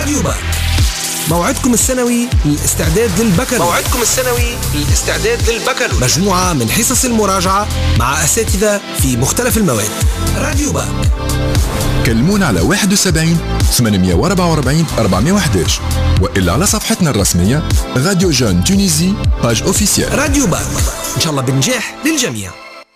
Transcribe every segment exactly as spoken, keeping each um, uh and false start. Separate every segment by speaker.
Speaker 1: راديو باك، موعدكم السنوي للاستعداد للبكالوريا. موعدكم السنوي للاستعداد للبكالوريا، مجموعة من حصص المراجعة مع أساتذة في مختلف المواد. راديو باك،
Speaker 2: كلمونا على واحد وسبعين ثمانمية وأربعة وأربعين أربعمية وأحد عشر وإلا على صفحتنا الرسمية راديو جون تونيزي باج اوفيسيال.
Speaker 1: راديو باك، إن شاء الله بنجاح للجميع.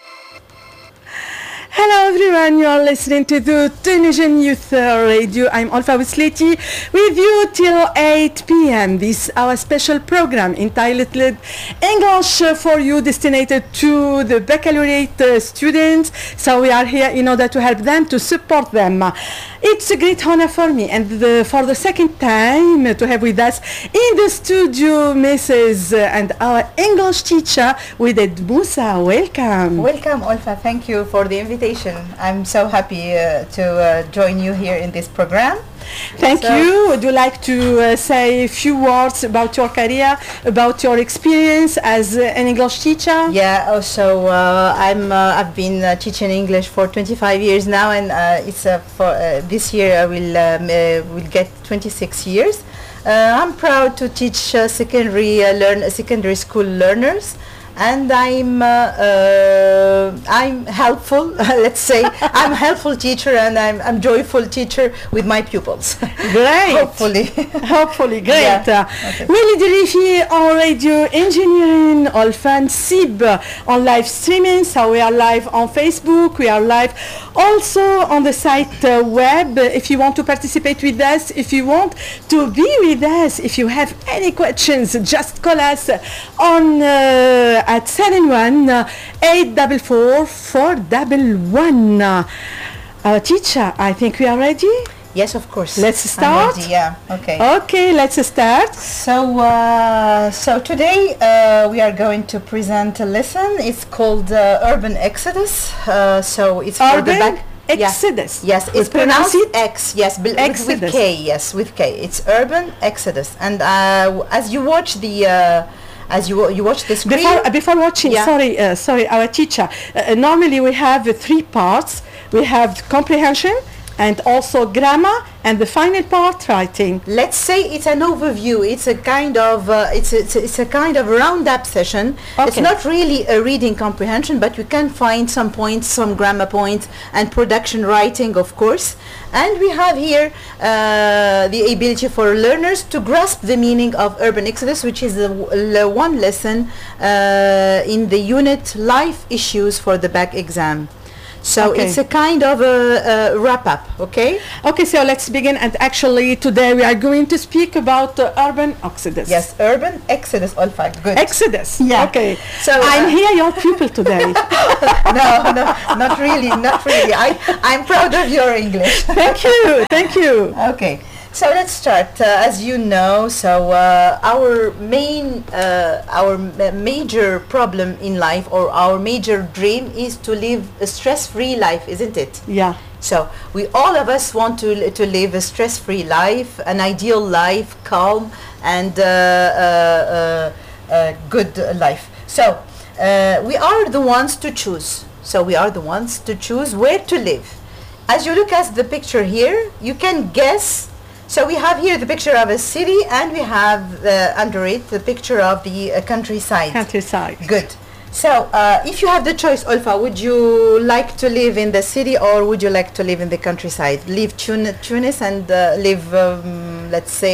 Speaker 3: Hello everyone, you are listening to the Tunisian Youth Radio. I'm Alpha Wisleti with you till eight p m This is our special program entitled English for You, destined to the baccalaureate students. So we are here in order to help them, to support them. It's a great honor for me and the, for the second time to have with us in the studio Missus and our English teacher Widad Moussa. Welcome.
Speaker 4: Welcome, Alpha. Thank you for the invitation. I'm so happy uh, to uh, join you here in this program.
Speaker 3: Thank
Speaker 4: so
Speaker 3: you. Would you like to uh, say a few words about your career, about your experience as uh, an English teacher?
Speaker 4: Yeah. Also, uh, I'm. Uh, I've been uh, teaching English for twenty-five years now, and uh, it's uh, for uh, this year I will um, uh, will get twenty-six years. Uh, I'm proud to teach uh, secondary uh, learn secondary school learners. And I'm uh, uh, I'm helpful. Let's say I'm a helpful teacher, and I'm I'm joyful teacher with my pupils.
Speaker 3: Great.
Speaker 4: Hopefully.
Speaker 3: Hopefully, great.
Speaker 4: Yeah.
Speaker 3: Uh,
Speaker 4: Okay.
Speaker 3: Willy Derifi on radio engineering, Olfan Sib on live streaming. So we are live on Facebook. We are live also on the site uh, web. If you want to participate with us, if you want to be with us, if you have any questions, just call us on. Uh, at seven one eight four four four one one. Our teacher, I think we are ready.
Speaker 4: Yes, of course.
Speaker 3: Let's
Speaker 4: I'm
Speaker 3: start.
Speaker 4: ready, yeah. Okay.
Speaker 3: Okay, let's start.
Speaker 4: So uh, so today uh, we are going to present a lesson. It's called uh, Urban Exodus. Uh, so it's for
Speaker 3: Urban
Speaker 4: the back.
Speaker 3: Exodus.
Speaker 4: Yeah. Yes,
Speaker 3: We
Speaker 4: it's
Speaker 3: pronounce
Speaker 4: pronounced
Speaker 3: it
Speaker 4: X. Yes, bel- with, with
Speaker 3: Exodus.
Speaker 4: K. Yes, with K. It's Urban Exodus. And uh, as you watch the uh, as you you watch the screen.
Speaker 3: Before, uh, before watching,
Speaker 4: Yeah.
Speaker 3: sorry, uh, sorry, our teacher. Uh, normally we have uh, three parts. We have comprehension and also grammar, and the final part writing.
Speaker 4: Let's say it's an overview. It's a kind of uh, it's, a, it's a, it's a kind of roundup session.
Speaker 3: Okay.
Speaker 4: It's not really a reading comprehension, but you can find some points, some grammar points, and production writing, of course. And we have here uh, the ability for learners to grasp the meaning of Urban Exodus, which is the, the one lesson uh, in the unit Life Issues for the back exam. So
Speaker 3: Okay.
Speaker 4: it's a kind of a, a wrap up, okay?
Speaker 3: Okay, so let's begin. And actually today we are going to speak about uh, urban exodus.
Speaker 4: Yes, Urban Exodus, Alpha. Good.
Speaker 3: Exodus.
Speaker 4: Yeah.
Speaker 3: Okay.
Speaker 4: So,
Speaker 3: I'm
Speaker 4: uh,
Speaker 3: here, your pupil today.
Speaker 4: no, no, not really, not really. I, I'm proud of your English.
Speaker 3: Thank you. Thank you.
Speaker 4: Okay, so let's start. Uh, as you know, so uh, our main, uh, our ma- major problem in life, or our major dream, is to live a stress-free life, isn't it?
Speaker 3: Yeah.
Speaker 4: So we all of us want to li- to live a stress-free life, an ideal life, calm and uh, uh, uh, uh, good life. So uh, we are the ones to choose. So we are the ones to choose where to live. As you look at the picture here, you can guess. So we have here the picture of a city, and we have uh, under it the picture of the uh, countryside.
Speaker 3: Countryside.
Speaker 4: Good. So, uh, if you have the choice, Alpha, would you like to live in the city, or would you like to live in the countryside? Leave Tun- Tunis and uh, live, um, let's say,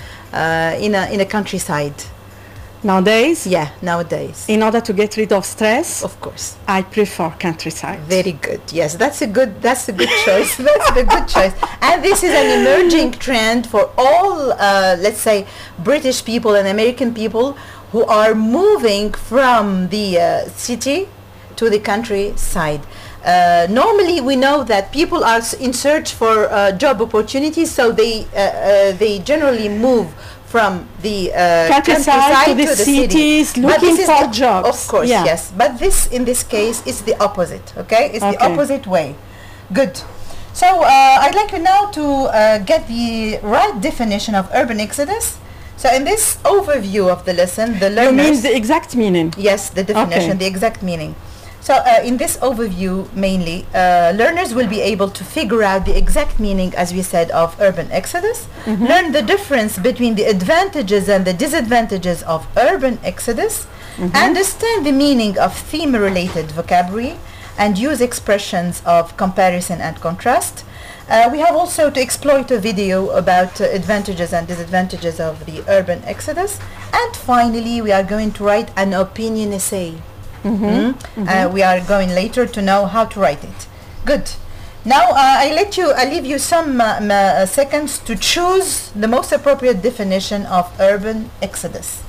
Speaker 4: uh, in a in a countryside.
Speaker 3: Nowadays,
Speaker 4: Yeah, nowadays.
Speaker 3: in order to get rid of stress,
Speaker 4: Of course.
Speaker 3: I prefer countryside.
Speaker 4: Very good. Yes, that's a good. That's a good choice. That's a good choice. And this is an emerging trend for all, uh, let's say, British people and American people who are moving from the uh, city to the countryside. Uh, normally, we know that people are s- in search for uh, job opportunities, so they uh, uh, they generally move from the uh,
Speaker 3: Countryside to the cities,
Speaker 4: But
Speaker 3: looking
Speaker 4: this is
Speaker 3: for
Speaker 4: the-
Speaker 3: jobs.
Speaker 4: Of course,
Speaker 3: Yeah.
Speaker 4: yes. But this, in this case, is the opposite. Okay, it's the
Speaker 3: Okay.
Speaker 4: opposite way. Good. So uh, I'd like you now to uh, get the right definition of urban exodus. So in this overview of the lesson, the
Speaker 3: You
Speaker 4: learners.
Speaker 3: mean the exact meaning?
Speaker 4: Yes, the definition,
Speaker 3: Okay.
Speaker 4: the exact meaning. So uh, in this overview mainly, uh, learners will be able to figure out the exact meaning, as we said, of urban exodus, mm-hmm. learn the difference between the advantages and the disadvantages of urban exodus, mm-hmm. understand the meaning of theme-related vocabulary, and use expressions of comparison and contrast. Uh, we have also to exploit a video about uh, advantages and disadvantages of the urban exodus. And finally, we are going to write an opinion essay. Mm-hmm. Mm? Mm-hmm. Uh, we are going later to know how to write it. Good. Now, uh, I let you, I leave you some uh, m- uh, seconds to choose the most appropriate definition of urban exodus.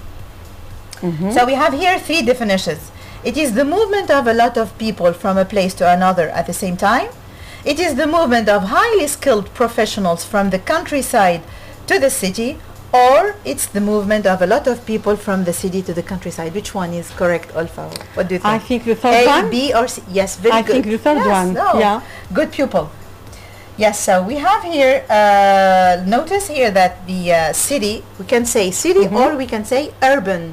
Speaker 4: Mm-hmm. So we have here three definitions. It is the movement of a lot of people from a place to another at the same time. It is the movement of highly skilled professionals from the countryside to the city, or it's the movement of a lot of people from the city to the countryside. Which one is correct, Alfa? What do you think?
Speaker 3: I think the third
Speaker 4: A,
Speaker 3: one.
Speaker 4: A, B, or C? Yes, very
Speaker 3: I
Speaker 4: good.
Speaker 3: think the third
Speaker 4: yes,
Speaker 3: one.
Speaker 4: No.
Speaker 3: Yeah.
Speaker 4: Good pupil. Yes, so we have here, uh, notice here that the uh, city, we can say city mm-hmm. or we can say urban.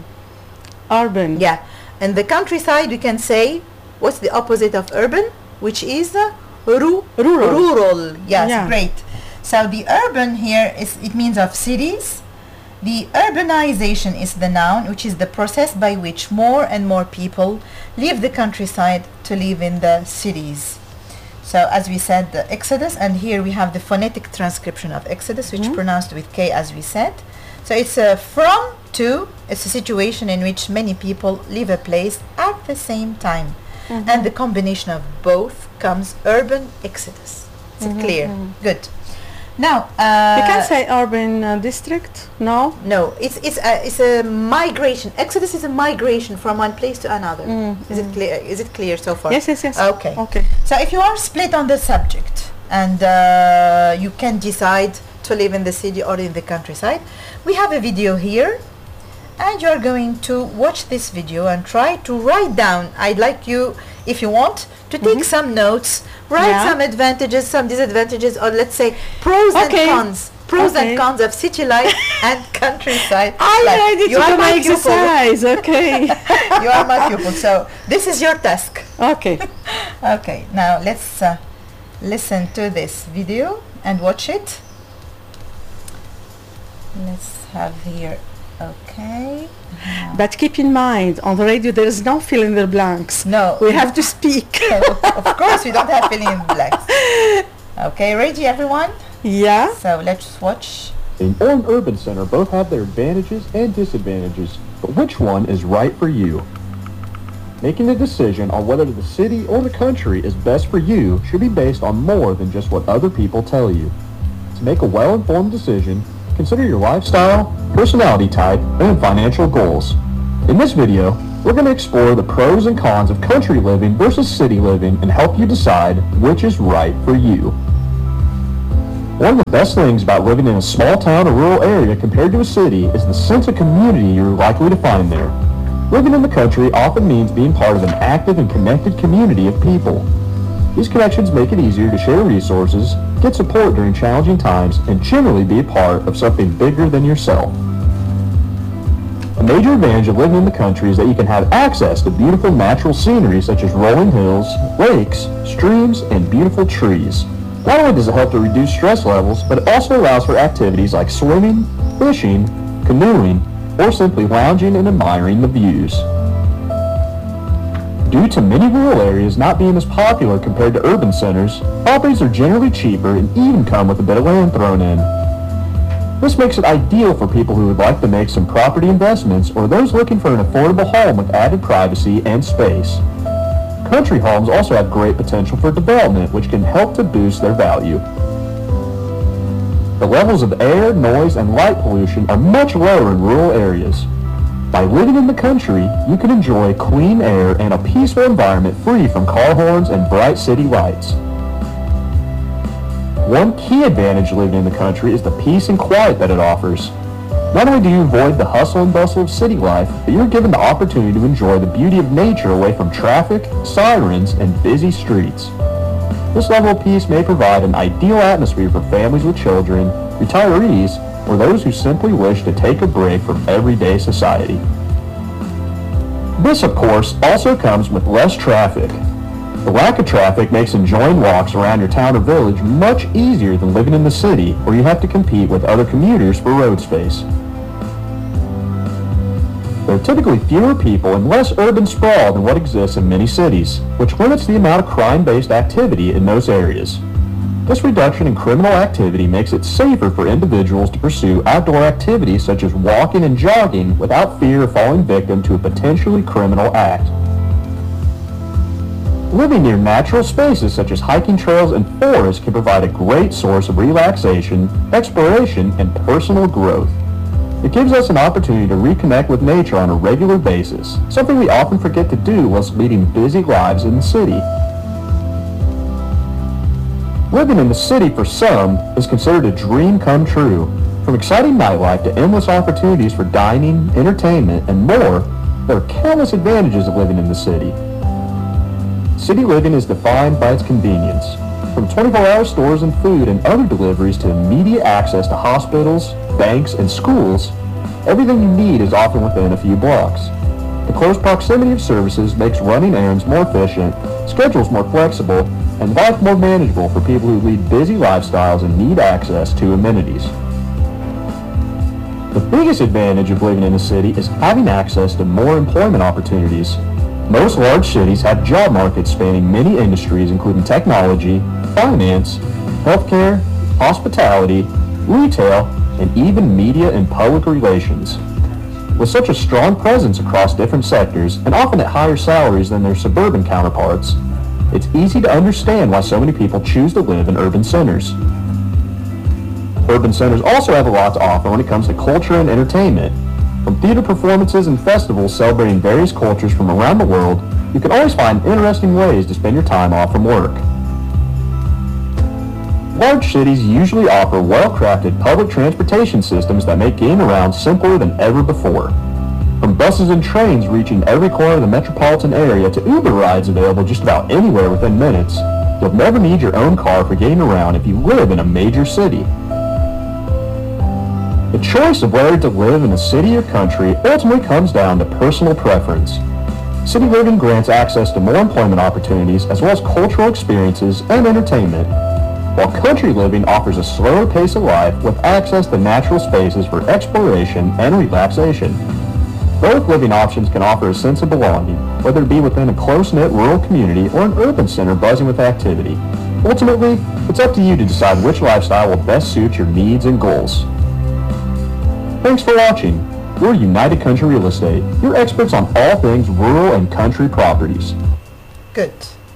Speaker 3: Urban.
Speaker 4: Yeah. And the countryside, we can say, what's the opposite of urban? Which is uh, ru-
Speaker 3: rural.
Speaker 4: Rural. Yes,
Speaker 3: yeah.
Speaker 4: Great. So the urban here is, it means of cities. The urbanization is the noun, which is the process by which more and more people leave the countryside to live in the cities. So as we said, the exodus, and here we have the phonetic transcription of exodus, which mm-hmm. pronounced with K, as we said. So it's a from to, it's a situation in which many people leave a place at the same time. Mm-hmm. And the combination of both comes urban exodus. Is mm-hmm. it clear? Mm-hmm. Good. Now, uh,
Speaker 3: you can say urban uh, district. No,
Speaker 4: no. It's it's a it's a migration. Exodus is a migration from one place to another.
Speaker 3: Mm-hmm.
Speaker 4: Is it clear? Is it clear so far?
Speaker 3: Yes, yes, yes.
Speaker 4: Okay.
Speaker 3: Okay.
Speaker 4: So if you are split on the subject and uh, you can decide to live in the city or in the countryside, we have a video here, and you are going to watch this video and try to write down. I'd like you, if you want, to take mm-hmm. some notes. Write yeah. some advantages, some disadvantages, or let's say pros
Speaker 3: okay.
Speaker 4: and cons. Pros okay. and cons of city life and countryside
Speaker 3: I
Speaker 4: life.
Speaker 3: ready
Speaker 4: you
Speaker 3: to
Speaker 4: are
Speaker 3: do
Speaker 4: my
Speaker 3: exercise, okay.
Speaker 4: You are my pupil, so this is your task.
Speaker 3: Okay.
Speaker 4: Okay, now let's uh, listen to this video and watch it. Let's have here, okay. Now.
Speaker 3: But keep in mind, on the radio there is no fill in the blanks.
Speaker 4: No.
Speaker 3: We have to speak.
Speaker 4: Of course we don't have filling in the blanks. Okay, ready everyone?
Speaker 3: Yeah.
Speaker 4: So let's watch.
Speaker 5: Or an urban center both have their advantages and disadvantages, but which one is right for you? Making a decision on whether the city or the country is best for you should be based on more than just what other people tell you. To make a well-informed decision, consider your lifestyle, personality type, and financial goals. In this video, we're going to explore the pros and cons of country living versus city living and help you decide which is right for you. One of the best things about living in a small town or rural area compared to a city is the sense of community you're likely to find there. Living in the country often means being part of an active and connected community of people. These connections make it easier to share resources, get support during challenging times, and generally be a part of something bigger than yourself. A major advantage of living in the country is that you can have access to beautiful natural scenery such as rolling hills, lakes, streams, and beautiful trees. Not only does it help to reduce stress levels, but it also allows for activities like swimming, fishing, canoeing, or simply lounging and admiring the views. Due to many rural areas not being as popular compared to urban centers, properties are generally cheaper and even come with a bit of land thrown in. This makes it ideal for people who would like to make some property investments or those looking for an affordable home with added privacy and space. Country homes also have great potential for development, which can help to boost their value. The levels of air, noise, and light pollution are much lower in rural areas. By living in the country, you can enjoy clean air and a peaceful environment free from car horns and bright city lights. One key advantage of living in the country is the peace and quiet that it offers. Not only do you avoid the hustle and bustle of city life, but you're given the opportunity to enjoy the beauty of nature away from traffic, sirens, and busy streets. This level of peace may provide an ideal atmosphere for families with children, retirees, or those who simply wish to take a break from everyday society. This, of course, also comes with less traffic. The lack of traffic makes enjoying walks around your town or village much easier than living in the city, where you have to compete with other commuters for road space. There are typically fewer people and less urban sprawl than what exists in many cities, which limits the amount of crime-based activity in those areas. This reduction in criminal activity makes it safer for individuals to pursue outdoor activities such as walking and jogging without fear of falling victim to a potentially criminal act. Living near natural spaces such as hiking trails and forests can provide a great source of relaxation, exploration, and personal growth. It gives us an opportunity to reconnect with nature on a regular basis, something we often forget to do whilst leading busy lives in the city. Living in the city for some is considered a dream come true. From exciting nightlife to endless opportunities for dining, entertainment, and more, there are countless advantages of living in the city. City living is defined by its convenience. From twenty-four hour stores and food and other deliveries to immediate access to hospitals, banks, and schools, everything you need is often within a few blocks. The close proximity of services makes running errands more efficient, schedules more flexible, and life more manageable for people who lead busy lifestyles and need access to amenities. The biggest advantage of living in a city is having access to more employment opportunities. Most large cities have job markets spanning many industries including technology, finance, healthcare, hospitality, retail, and even media and public relations. With such a strong presence across different sectors, and often at higher salaries than their suburban counterparts, it's easy to understand why so many people choose to live in urban centers. Urban centers also have a lot to offer when it comes to culture and entertainment. From theater performances and festivals celebrating various cultures from around the world, you can always find interesting ways to spend your time off from work. Large cities usually offer well-crafted public transportation systems that make getting around simpler than ever before. From buses and trains reaching every corner of the metropolitan area to Uber rides available just about anywhere within minutes, you'll never need your own car for getting around if you live in a major city. The choice of whether to live in a city or country ultimately comes down to personal preference. City living grants access to more employment opportunities as well as cultural experiences and entertainment, while country living offers a slower pace of life with access to natural spaces for exploration and relaxation. Both living options can offer a sense of belonging, whether it be within a close-knit rural community or an urban center buzzing with activity. Ultimately, it's up to you to decide which lifestyle will best suit your needs and goals. Thanks for watching. We're United Country Real Estate, your experts on all things rural and country properties.
Speaker 4: Good.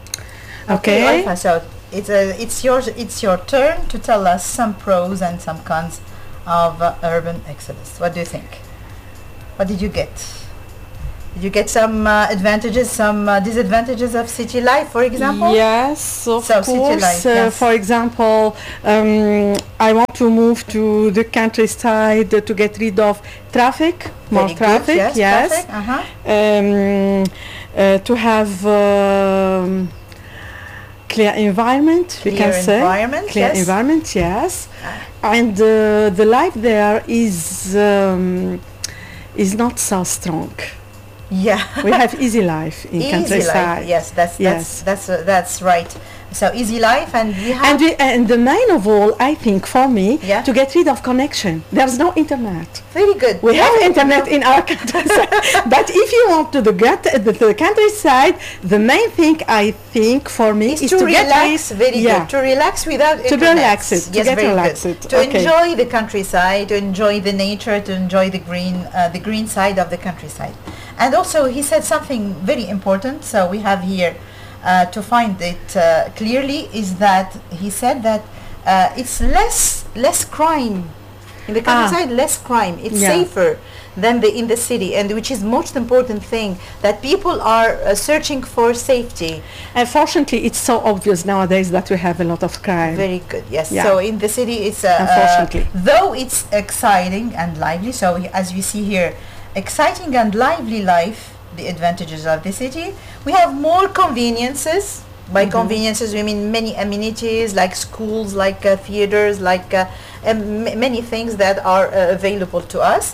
Speaker 3: Okay.
Speaker 4: Alpha, so it's a, it's your it's your turn to tell us some pros and some cons of uh, urban exodus. What do you think? What did you get? Did you get some uh, advantages, some uh, disadvantages of city life, for example?
Speaker 3: Yes, of
Speaker 4: So, city
Speaker 3: course.
Speaker 4: life,
Speaker 3: uh,
Speaker 4: yes.
Speaker 3: For example, um, I want to move to the countryside uh, to get rid of traffic, more
Speaker 4: Very good,
Speaker 3: traffic,
Speaker 4: yes.
Speaker 3: yes.
Speaker 4: Traffic, uh-huh.
Speaker 3: Um, uh, to have um, clear environment, we
Speaker 4: Clear
Speaker 3: can say.
Speaker 4: environment,
Speaker 3: Clear
Speaker 4: yes.
Speaker 3: environment, yes. And uh, the life there is um, is not so strong.
Speaker 4: Yeah.
Speaker 3: We have easy life in
Speaker 4: Easy
Speaker 3: countryside.
Speaker 4: life. Yes, that's
Speaker 3: Yes.
Speaker 4: that's that's uh, that's right. So easy life, and we have.
Speaker 3: And, we, and the main of all, I think, for me,
Speaker 4: Yeah.
Speaker 3: to get rid of connection. There's no internet.
Speaker 4: very good.
Speaker 3: We
Speaker 4: Yeah.
Speaker 3: have internet in our countryside, but if you want to the, get, the, the countryside, the main thing I think for me
Speaker 4: Is
Speaker 3: is
Speaker 4: to,
Speaker 3: to get
Speaker 4: relax,
Speaker 3: rid-
Speaker 4: very
Speaker 3: yeah.
Speaker 4: good. To relax without
Speaker 3: To
Speaker 4: internet.
Speaker 3: relax it, to
Speaker 4: Yes,
Speaker 3: get
Speaker 4: very
Speaker 3: relax
Speaker 4: good.
Speaker 3: it,
Speaker 4: To
Speaker 3: okay.
Speaker 4: enjoy the countryside, to enjoy the nature, to enjoy the green, uh, the green side of the countryside. And also, he said something very important. So we have here uh, to find it uh, clearly is that he said that uh, it's less less crime in the countryside. Less crime. It's
Speaker 3: Yeah.
Speaker 4: safer than the in the city, and which is most important thing that people are uh, searching for safety.
Speaker 3: Unfortunately, it's so obvious nowadays that we have a lot of crime.
Speaker 4: Very good. Yes.
Speaker 3: Yeah.
Speaker 4: So in the city, it's uh,
Speaker 3: Unfortunately.
Speaker 4: uh, though it's exciting and lively. So he- as we see here, exciting and lively life. The advantages of the city. We have more conveniences. By conveniences, we mean many amenities like schools, like uh, theaters, like uh, um, m- many things that are uh, available to us.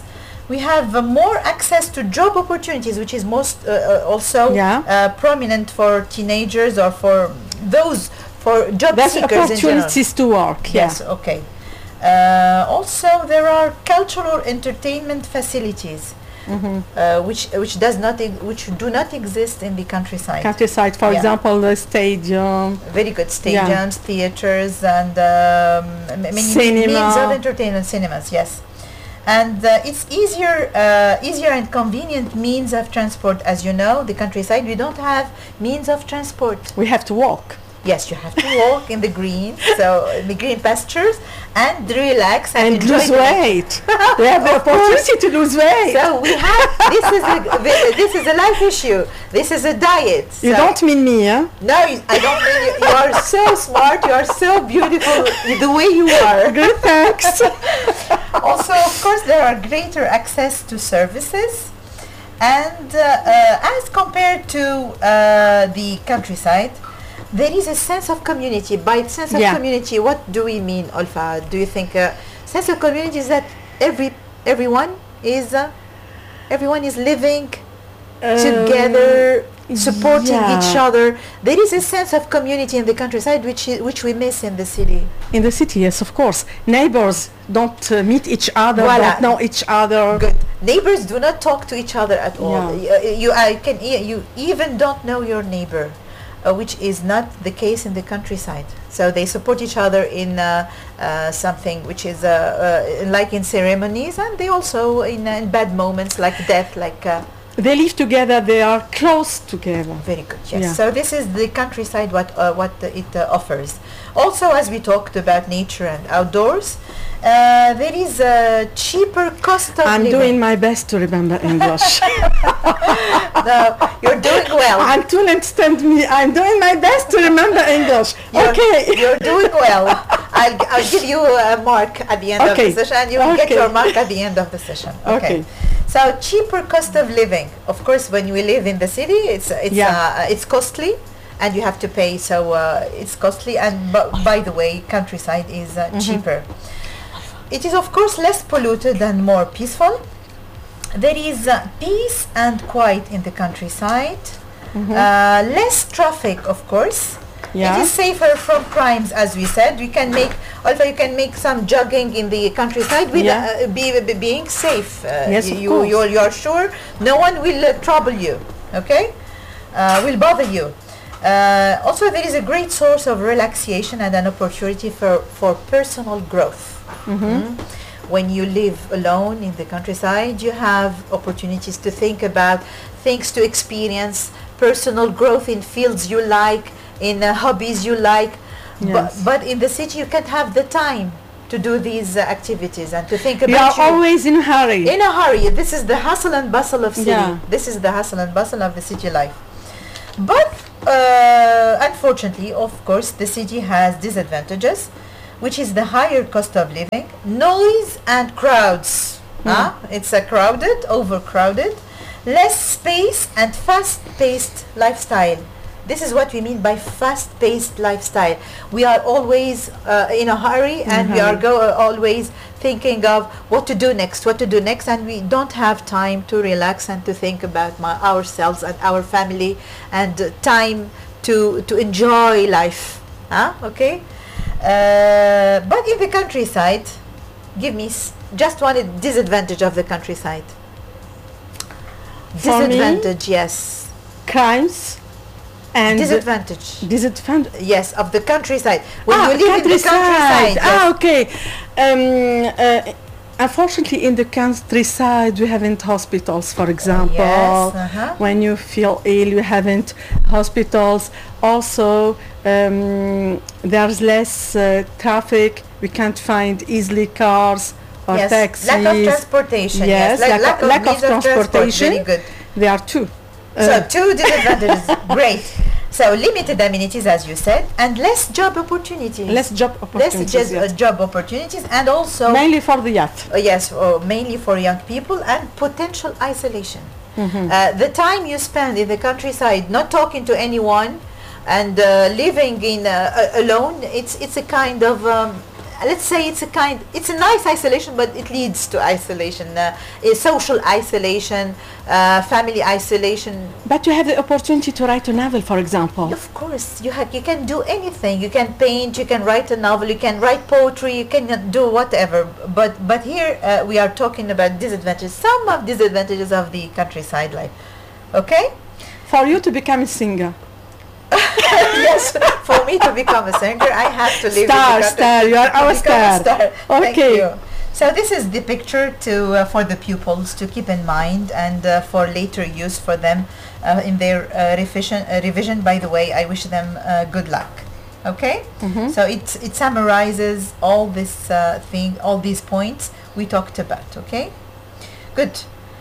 Speaker 4: We have uh, more access to job opportunities, which is most uh, uh, also
Speaker 3: Yeah.
Speaker 4: uh, prominent for teenagers or for those for job
Speaker 3: There's
Speaker 4: seekers in general.
Speaker 3: opportunities to work.
Speaker 4: Yes,
Speaker 3: Yeah.
Speaker 4: okay. Uh, also, there are cultural entertainment facilities,
Speaker 3: Mm-hmm.
Speaker 4: uh, which which does not ex- which do not exist in the countryside.
Speaker 3: Countryside, for
Speaker 4: Yeah.
Speaker 3: example, the stadium.
Speaker 4: Very good
Speaker 3: Yeah.
Speaker 4: stadiums, theaters, and um, m- many
Speaker 3: Cinema.
Speaker 4: means of entertainment, cinemas. Yes, and uh, it's easier, uh, easier and convenient means of transport. As you know, the countryside we don't have means of transport.
Speaker 3: We have to walk.
Speaker 4: Yes, you have to walk in the green, so in the green pastures, and relax and,
Speaker 3: And
Speaker 4: enjoy
Speaker 3: lose
Speaker 4: the-
Speaker 3: weight. We have the
Speaker 4: Of course.
Speaker 3: opportunity to lose weight.
Speaker 4: So we have this is a this is a life issue. This is a diet.
Speaker 3: You
Speaker 4: So-
Speaker 3: don't mean me, huh?
Speaker 4: No, you- I don't mean you. You are so smart. You are so beautiful the way you are.
Speaker 3: Good, thanks.
Speaker 4: Also, of course, there are greater access to services, and uh, uh, as compared to uh, the countryside, there is a sense of community. By sense of
Speaker 3: Yeah.
Speaker 4: community, what do we mean, Olfa? Do you think uh, sense of community is that every everyone is uh, everyone is living together, supporting each
Speaker 3: yeah.
Speaker 4: other? There is a sense of community in the countryside which i- which we miss in the city.
Speaker 3: In the city, yes, of course. Neighbors don't uh, meet each other,
Speaker 4: Voilà.
Speaker 3: don't know each other.
Speaker 4: Good. Neighbors do not talk to each other at all.
Speaker 3: Yeah.
Speaker 4: You, you, I can, e- you even don't know your neighbor, uh, which is not the case in the countryside. So they support each other in uh, uh, something which is uh, uh, like in ceremonies, and they also in, uh, in bad moments like death, like. Uh,
Speaker 3: They live together, they are close together.
Speaker 4: Very good. Yes.
Speaker 3: Yeah.
Speaker 4: So this is the countryside. What uh, what it uh, offers. Also, as we talked about nature and outdoors, uh, there is a cheaper cost of
Speaker 3: I'm
Speaker 4: living.
Speaker 3: doing my best to remember English.
Speaker 4: No, you're doing well.
Speaker 3: I'm don't understand me. I'm doing my best to remember English.
Speaker 4: You're,
Speaker 3: Okay.
Speaker 4: You're doing well. I'll, I'll give you a mark at the end
Speaker 3: Okay.
Speaker 4: of the session, and you will get
Speaker 3: Okay.
Speaker 4: your mark at the end of the session.
Speaker 3: Okay.
Speaker 4: So cheaper cost of living. Of course, when we live in the city, it's it's
Speaker 3: Yeah.
Speaker 4: uh, it's costly, and you have to pay. So uh, it's costly. And b- by the way, countryside is uh, cheaper. It is of course less polluted and more peaceful. There is uh, peace and quiet in the countryside. Uh, less traffic, of course.
Speaker 3: Yeah.
Speaker 4: It is safer from crimes, as we said. We can make, although you can make some jogging in the countryside with
Speaker 3: Yeah.
Speaker 4: uh, be, be being safe. Uh,
Speaker 3: Yes,
Speaker 4: you,
Speaker 3: of
Speaker 4: you,
Speaker 3: course.
Speaker 4: you're, you're sure no one will uh, trouble you, okay? Uh, will bother you. Uh, also, there is a great source of relaxation and an opportunity for, for personal growth. Mm. When you live alone in the countryside, you have opportunities to think about things, to experience personal growth in fields you like, in uh, hobbies you like.
Speaker 3: Yes.
Speaker 4: But, but in the city, you can't have the time to do these uh, activities and to think
Speaker 3: We are
Speaker 4: about you.
Speaker 3: always in a hurry.
Speaker 4: In a hurry. This is the hustle and bustle of city.
Speaker 3: Yeah.
Speaker 4: This is the hustle and bustle of the city life. But uh, unfortunately, of course, the city has disadvantages, which is the higher cost of living, noise and crowds. Huh? It's a crowded, overcrowded, less space and fast-paced lifestyle. This is what we mean by fast-paced lifestyle. We are always uh, in a hurry, and we are go uh, always thinking of what to do next, what to do next, and we don't have time to relax and to think about my, ourselves and our family, and uh, time to to enjoy life. Huh? Okay. Uh, but in the countryside, give me s- just one disadvantage of the countryside.
Speaker 3: For me?
Speaker 4: Disadvantage, yes.
Speaker 3: Crimes and
Speaker 4: Disadvantage.
Speaker 3: disadvantage.
Speaker 4: Yes, of the countryside. When
Speaker 3: Ah,
Speaker 4: you live in the countryside,
Speaker 3: Ah,
Speaker 4: yes.
Speaker 3: okay. Um, uh, unfortunately, in the countryside, we haven't hospitals, for example.
Speaker 4: Yes, uh-huh.
Speaker 3: When you feel ill, you haven't hospitals. Also, um, there's less uh, traffic. We can't find easily cars or
Speaker 4: Yes,
Speaker 3: taxis.
Speaker 4: lack of transportation.
Speaker 3: Yes,
Speaker 4: Yes,
Speaker 3: lack,
Speaker 4: lack,
Speaker 3: of, lack of
Speaker 4: means of transport.
Speaker 3: transportation.
Speaker 4: Very good.
Speaker 3: There are two.
Speaker 4: So
Speaker 3: Uh,
Speaker 4: two disadvantages. Great. So limited amenities, as you said, and less job opportunities.
Speaker 3: less job
Speaker 4: less
Speaker 3: opportunities.
Speaker 4: just, uh,
Speaker 3: yes.
Speaker 4: job opportunities, and also
Speaker 3: Mainly for the youth.
Speaker 4: Uh, yes, uh, mainly for young people, and potential isolation. Uh, the time you spend in the countryside, not talking to anyone, and uh, living in uh, a- alone, it's it's a kind of um, let's say it's a kind, it's a nice isolation, but it leads to isolation, uh, a social isolation, uh, family isolation.
Speaker 3: But you have the opportunity to write a novel, for example.
Speaker 4: Of course, you have, you can do anything. You can paint, you can write a novel, you can write poetry, you can do whatever. But but here uh, we are talking about disadvantages, some of disadvantages of the countryside life. Okay?
Speaker 3: For you to become a singer.
Speaker 4: Yes, for me to become a singer, I have to live
Speaker 3: Star,
Speaker 4: in the
Speaker 3: star, you are our star.
Speaker 4: star. Thank
Speaker 3: Okay.
Speaker 4: you. So this is the picture to uh, for the pupils to keep in mind and uh, for later use for them uh, in their uh, revision. Uh, revision. By the way, I wish them uh, good luck. Okay.
Speaker 3: Mhm.
Speaker 4: So it it summarizes all this uh, thing, all these points we talked about. Okay. Good.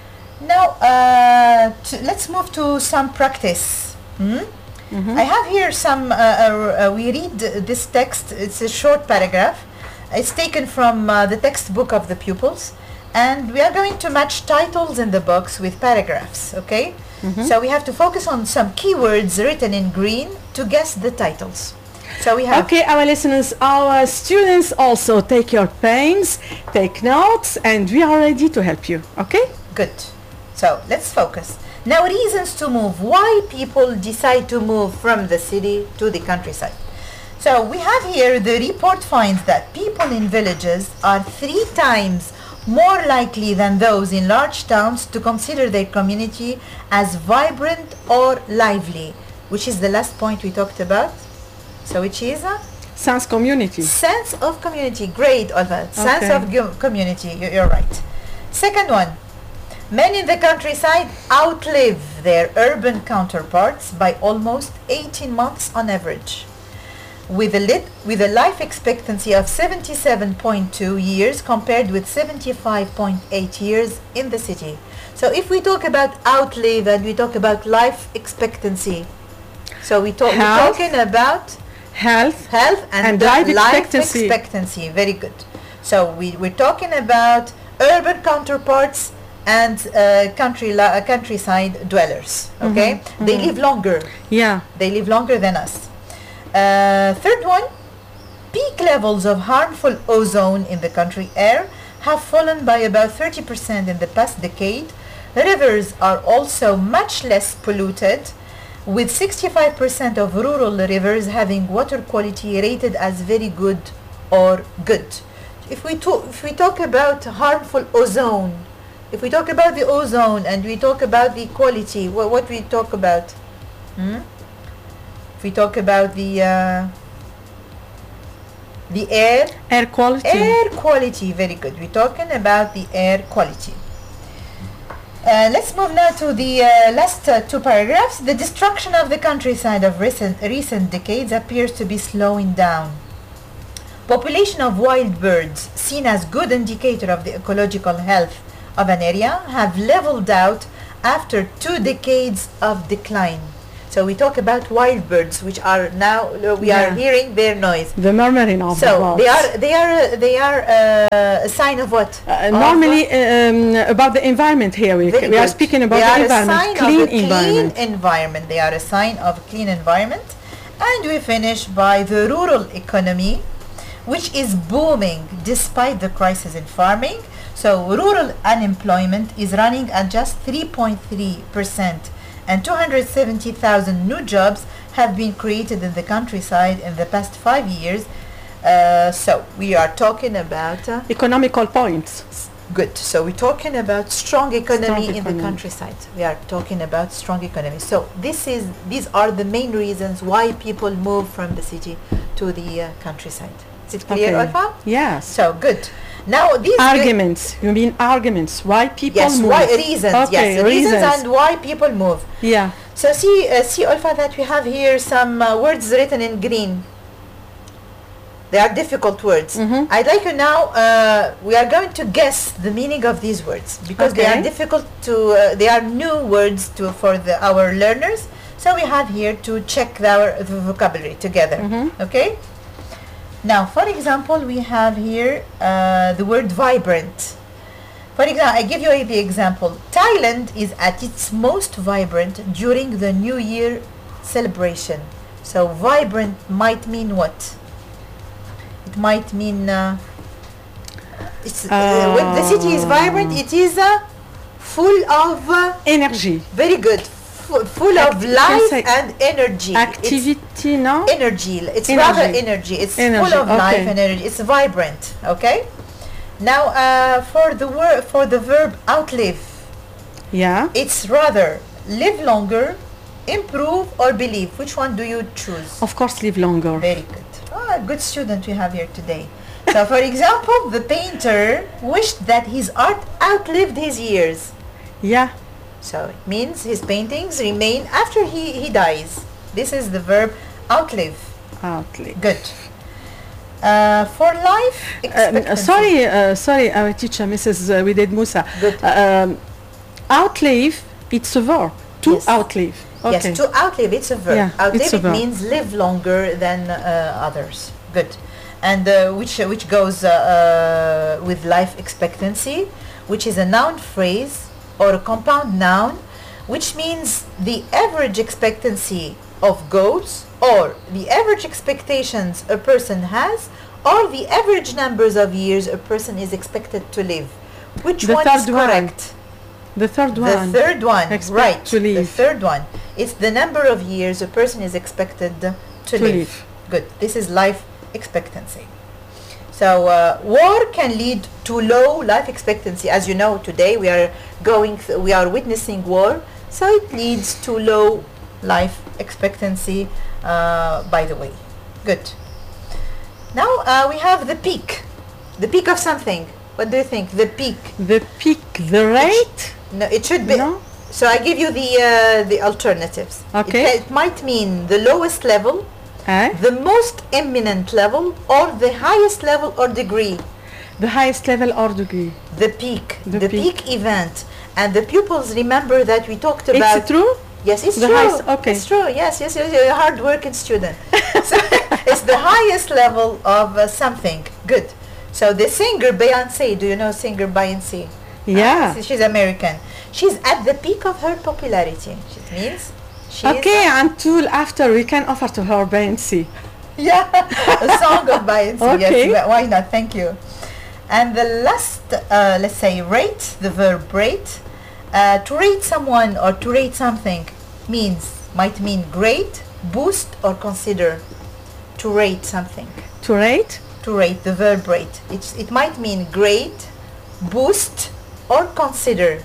Speaker 4: Now uh, to, let's move to some practice. Hmm? I have here some, uh, uh, uh, we read this text, it's a short paragraph. It's taken from uh, the textbook of the pupils, and we are going to match titles in the box with paragraphs, okay? So we have to focus on some keywords written in green to guess the titles. So we have...
Speaker 3: Okay, our listeners, our students also take your pens, take notes, and we are ready to help you, okay?
Speaker 4: Good. So let's focus. Now, reasons to move. Why people decide to move from the city to the countryside. So we have here, the report finds that people in villages are three times more likely than those in large towns to consider their community as vibrant or lively, which is the last point we talked about. So which is a
Speaker 3: Sense community.
Speaker 4: sense of community. Great, Olva. Sense
Speaker 3: Okay.
Speaker 4: of gu- community. You- You're right. Second one. Men in the countryside outlive their urban counterparts by almost eighteen months on average, with a, lit, with a life expectancy of seventy-seven point two years compared with seventy-five point eight years in the city. So if we talk about outlive and we talk about life expectancy, so we talk, we're
Speaker 3: Health.
Speaker 4: talking about
Speaker 3: Health.
Speaker 4: health and,
Speaker 3: And
Speaker 4: the
Speaker 3: life
Speaker 4: life
Speaker 3: expectancy.
Speaker 4: expectancy. Very good. So we, we're talking about urban counterparts and uh, country la- uh, countryside dwellers. Okay, they live longer.
Speaker 3: Yeah.
Speaker 4: They live longer than us. Uh, third one, peak levels of harmful ozone in the country air have fallen by about thirty percent in the past decade. Rivers are also much less polluted, with sixty-five percent of rural rivers having water quality rated as very good or good. If we, to- if we talk about harmful ozone, if we talk about the ozone and we talk about the quality, wha- what we talk about? Hmm? If we talk about the uh, the air,
Speaker 3: Air quality.
Speaker 4: air quality, very good. We're talking about the air quality. Uh, let's move now to the uh, last uh, two paragraphs. The destruction of the countryside of recent recent decades appears to be slowing down. Population of wild birds, seen as good indicator of the ecological health of an area, have leveled out after two decades of decline. So we talk about wild birds, which are now uh, we
Speaker 3: Yeah.
Speaker 4: are hearing their noise.
Speaker 3: The murmuring of the
Speaker 4: So
Speaker 3: birds.
Speaker 4: they are they are uh, they are uh, a sign of what?
Speaker 3: Uh,
Speaker 4: Of
Speaker 3: normally
Speaker 4: what?
Speaker 3: um, about the environment here. We,
Speaker 4: Very
Speaker 3: we are
Speaker 4: good.
Speaker 3: speaking about
Speaker 4: they
Speaker 3: the
Speaker 4: are
Speaker 3: environment.
Speaker 4: a sign
Speaker 3: Clean
Speaker 4: of a
Speaker 3: environment.
Speaker 4: Clean environment. They are a sign of a clean environment. And we finish by the rural economy, which is booming despite the crisis in farming. So rural unemployment is running at just three point three percent, and two hundred seventy thousand new jobs have been created in the countryside in the past five years. Uh, so we are talking about uh,
Speaker 3: Economical points.
Speaker 4: good. So we're talking about strong economy
Speaker 3: Strong
Speaker 4: in the
Speaker 3: economy.
Speaker 4: countryside. We are talking about strong economy. So this is these are the main reasons why people move from the city to the uh, countryside. Is it clear,
Speaker 3: Okay.
Speaker 4: Alpha?
Speaker 3: Yes.
Speaker 4: So good. Now these
Speaker 3: Arguments. You mean arguments? Why people
Speaker 4: Yes,
Speaker 3: move?
Speaker 4: why reasons?
Speaker 3: Okay,
Speaker 4: yes, reasons.
Speaker 3: reasons.
Speaker 4: and why people move.
Speaker 3: Yeah.
Speaker 4: So see, uh, see, Alpha, that we have here some uh, words written in green. They are difficult words.
Speaker 3: Mhm.
Speaker 4: I'd like you now. Uh, we are going to guess the meaning of these words because they are
Speaker 3: Okay.
Speaker 4: difficult to. Uh, they are new words to for the our learners. So we have here to check our the vocabulary together.
Speaker 3: Mhm.
Speaker 4: Okay. Now, for example, we have here uh, the word vibrant. For example, I give you the example. Thailand is at its most vibrant during the New Year celebration. So vibrant might mean what? It might mean uh, it's, uh,
Speaker 3: Uh,
Speaker 4: when the city is vibrant, it is uh, full of uh,
Speaker 3: Energy.
Speaker 4: very good, fu- full of
Speaker 3: Acti- you can
Speaker 4: life
Speaker 3: say
Speaker 4: and energy. It's
Speaker 3: Activity, no?
Speaker 4: energy. It's
Speaker 3: Energy.
Speaker 4: rather energy. It's
Speaker 3: Energy,
Speaker 4: full of life
Speaker 3: okay.
Speaker 4: and energy. It's vibrant. Okay. Now, uh, for the word for the verb outlive,
Speaker 3: Yeah.
Speaker 4: it's rather live longer, improve, or believe. Which one do you choose?
Speaker 3: Of course, live longer.
Speaker 4: Very good. Ah, good student we have here today. So, for example, the painter wished that his art outlived his years.
Speaker 3: Yeah.
Speaker 4: So it means his paintings remain after he, he dies. This is the verb outlive.
Speaker 3: Outlive.
Speaker 4: Good. Uh, for life
Speaker 3: Um,
Speaker 4: expectancy.
Speaker 3: sorry, uh, sorry, our teacher, Missus Uh, Wided Musa.
Speaker 4: Good.
Speaker 3: Um, outlive, it's a verb. To
Speaker 4: Yes.
Speaker 3: outlive. Okay.
Speaker 4: Yes, to outlive, it's a verb.
Speaker 3: Yeah,
Speaker 4: outlive
Speaker 3: it's a
Speaker 4: it
Speaker 3: verb.
Speaker 4: means live longer than uh, others. Good. And uh, which uh, which goes uh, uh, with life expectancy, which is a noun phrase or a compound noun, which means the average expectancy of goals or the average expectations a person has or the average numbers of years a person is expected to live. Which
Speaker 3: The
Speaker 4: one is
Speaker 3: third one.
Speaker 4: correct?
Speaker 3: The third
Speaker 4: The
Speaker 3: one.
Speaker 4: third one,
Speaker 3: Expect
Speaker 4: right.
Speaker 3: to
Speaker 4: The
Speaker 3: live.
Speaker 4: third one. It's the number of years a person is expected to,
Speaker 3: To
Speaker 4: live.
Speaker 3: live.
Speaker 4: Good. This is life expectancy. So uh, war can lead to low life expectancy. As you know, today we are going, th- we are witnessing war, so it leads to low life expectancy. Uh, by the way, good. Now uh, we have the peak, the peak of something. What do you think? The peak.
Speaker 3: The peak, the rate?
Speaker 4: No, it should be.
Speaker 3: No?
Speaker 4: So I give you the uh, the alternatives.
Speaker 3: Okay.
Speaker 4: It, ca- it might mean the lowest level,
Speaker 3: Eh?
Speaker 4: the most eminent level, or the highest level or degree.
Speaker 3: The highest level or degree.
Speaker 4: The peak,
Speaker 3: The
Speaker 4: the,
Speaker 3: peak.
Speaker 4: peak. event, and the pupils remember that we talked about.
Speaker 3: It's true?
Speaker 4: Yes, it's
Speaker 3: The
Speaker 4: true.
Speaker 3: highest- okay.
Speaker 4: It's true. Yes, yes, yes. You're a hard-working student. So it's the highest level of uh, something. Good. So the singer Beyonce. Do you know singer Beyonce?
Speaker 3: Yeah.
Speaker 4: Uh, she's American. She's at the peak of her popularity. It means she
Speaker 3: Okay,
Speaker 4: is
Speaker 3: until after we can offer to her Beyonce.
Speaker 4: yeah, a song of Beyonce.
Speaker 3: Okay.
Speaker 4: Yes, wh- why not? Thank you. And the last, uh, let's say, rate, the verb rate. Uh, to rate someone or to rate something means, might mean grade, boost, or consider. To rate something.
Speaker 3: To rate?
Speaker 4: To rate, the verb rate. It's, it might mean grade, boost, or consider.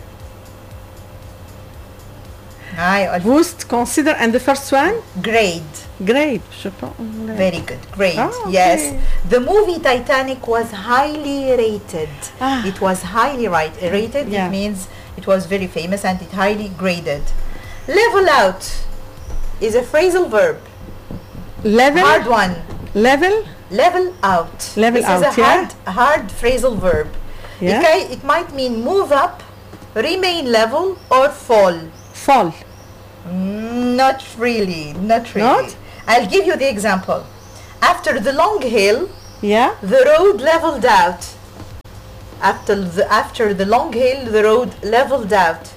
Speaker 4: Aye, Alf-
Speaker 3: Boost, consider, and the first one?
Speaker 4: grade.
Speaker 3: Great. Je pense.
Speaker 4: Very good. Great.
Speaker 3: Ah, okay.
Speaker 4: Yes. The movie Titanic was highly rated.
Speaker 3: Ah.
Speaker 4: It was highly right, rated.
Speaker 3: Yeah.
Speaker 4: It means it was very famous and it highly graded. Level out is a phrasal verb.
Speaker 3: Level?
Speaker 4: Hard one.
Speaker 3: Level?
Speaker 4: Level out.
Speaker 3: Level
Speaker 4: this
Speaker 3: out,
Speaker 4: is a
Speaker 3: yeah.
Speaker 4: hard, hard phrasal verb.
Speaker 3: Yeah.
Speaker 4: Okay, it might mean move up, remain level, or fall.
Speaker 3: Fall.
Speaker 4: Mm, Not really. Not really.
Speaker 3: Not?
Speaker 4: I'll give you the example. After the long hill,
Speaker 3: Yeah?
Speaker 4: the road leveled out. After the, after the long hill, the road leveled out.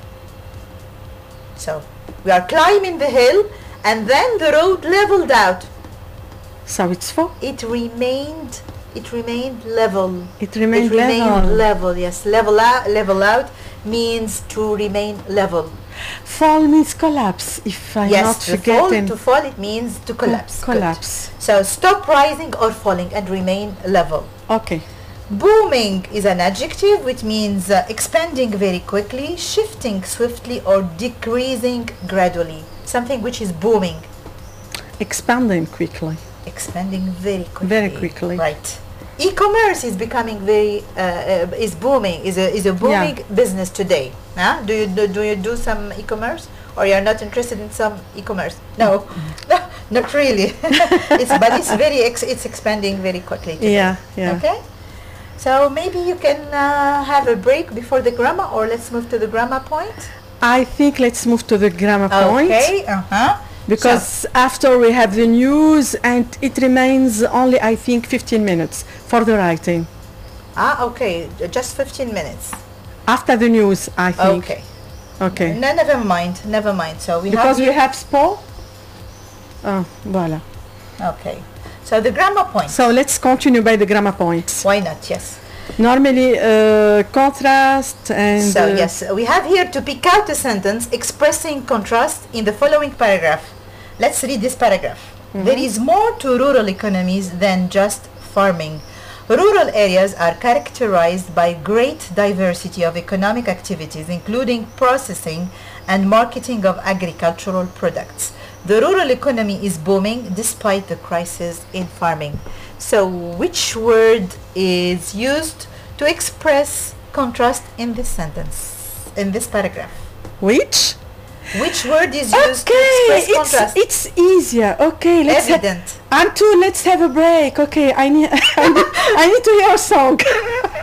Speaker 4: So, we are climbing the hill and then the road leveled out.
Speaker 3: So it's fall.
Speaker 4: It remained, it remained level.
Speaker 3: It remained
Speaker 4: it remained
Speaker 3: level.
Speaker 4: level, yes. Level out, level out means to remain level.
Speaker 3: Fall means collapse, if I'm
Speaker 4: yes,
Speaker 3: not
Speaker 4: to fall,
Speaker 3: forgetting.
Speaker 4: to fall it means to collapse. Good.
Speaker 3: Collapse.
Speaker 4: So, stop rising or falling and remain level.
Speaker 3: Okay.
Speaker 4: Booming is an adjective which means uh, expanding very quickly, shifting swiftly, or decreasing gradually. Something which is booming,
Speaker 3: Expanding quickly.
Speaker 4: expanding very quickly.
Speaker 3: Very quickly.
Speaker 4: Right. E-commerce is becoming very uh, uh, is booming. Is a is a booming business today. Huh? Do you do, do you do some e-commerce, or you are not interested in some e-commerce? No, no, not really. it's but it's very ex- it's expanding very quickly today.
Speaker 3: Yeah, yeah.
Speaker 4: Okay. So maybe you can uh, have a break before the grammar, or let's move to the grammar point.
Speaker 3: I think let's move to the grammar point.
Speaker 4: Okay. Uh huh.
Speaker 3: Because after we have the news and it remains only, I think, fifteen minutes for the writing.
Speaker 4: Ah, okay. j- Just fifteen minutes.
Speaker 3: After the news, I think.
Speaker 4: Okay.
Speaker 3: Okay.
Speaker 4: No, never mind. Never mind. So we
Speaker 3: Because
Speaker 4: have.
Speaker 3: we have sport. Oh, voilà.
Speaker 4: Okay. So So the grammar points.
Speaker 3: So let's continue by the grammar points.
Speaker 4: Why not? Yes.
Speaker 3: Normally, uh, contrast and...
Speaker 4: So
Speaker 3: uh,
Speaker 4: yes, we have here to pick out a sentence expressing contrast in the following paragraph. Let's read this paragraph. Mm-hmm. There is more to rural economies than just farming. Rural areas are characterized by great diversity of economic activities, including processing and marketing of agricultural products. The rural economy is booming despite the crisis in farming. So which word is used to express contrast in this sentence, in this paragraph?
Speaker 3: Which?
Speaker 4: Which word is used
Speaker 3: okay,
Speaker 4: to express
Speaker 3: it's,
Speaker 4: contrast?
Speaker 3: it's easier. Okay, let's
Speaker 4: Evident.
Speaker 3: Ha- Antu, let's have a break. Okay, I need, I need, I need to hear a song.